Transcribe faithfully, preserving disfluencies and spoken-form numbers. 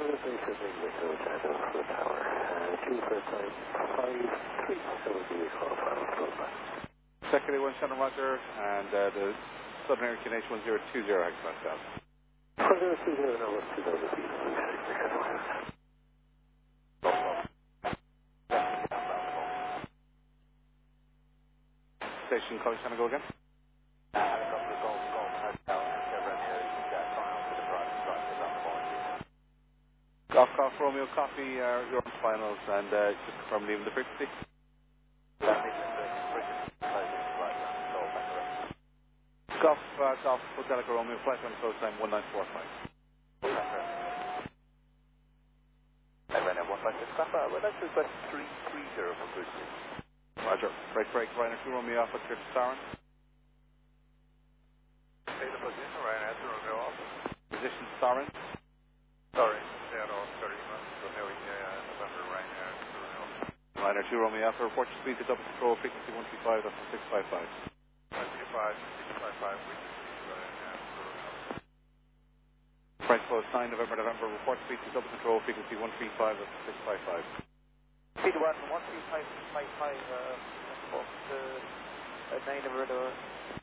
Tower base of Echo Shadow for the tower. Uh, Q first time five three seven zero call final flow back. Secondly, one Shannon Roger, and uh, the Southern Air Q N H one zero two zero hexagon south. one zero two zero now up to those feet, please. Station calling Shannon go again. Helicopter Golf Golf Hotel, Romeo, jet final to the private side is on the board. Golf Golf Romeo copy, uh, your finals, and uh, just confirm leaving the frequency. Golf, uh, Golf Hotel Echo Romeo, flight on close time one nine four five. Ryanair one five six Papa, well that's request three three zero for cruise. Roger. Break, break, Ryanair two Romeo Alpha, clear to Saran. Say the position, Ryanair two Romeo Alpha. Position Saran. Sorry, Seattle thirty-one, Romeo India, November, Ryanair two Romeo Alpha. Ryanair two Romeo Alpha, report your speed to double control, frequency one three five, that's six five five. one three five, six five five, frequency Ryanair two Romeo Alpha. Price close nine November, November, report speed to double control, frequency one three five, that's six five five. Speed one, one three five, five five, uh, uh, nine over the